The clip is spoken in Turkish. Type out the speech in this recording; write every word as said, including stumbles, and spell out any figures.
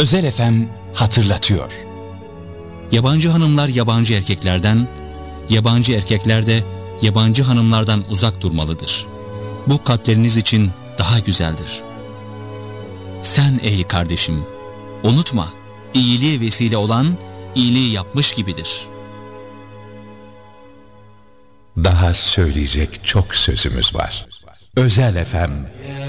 Özel F M hatırlatıyor. Yabancı hanımlar yabancı erkeklerden, yabancı erkekler de yabancı hanımlardan uzak durmalıdır. Bu kalpleriniz için daha güzeldir. Sen ey kardeşim, unutma, iyiliğe vesile olan iyiliği yapmış gibidir. Daha söyleyecek çok sözümüz var. Özel F M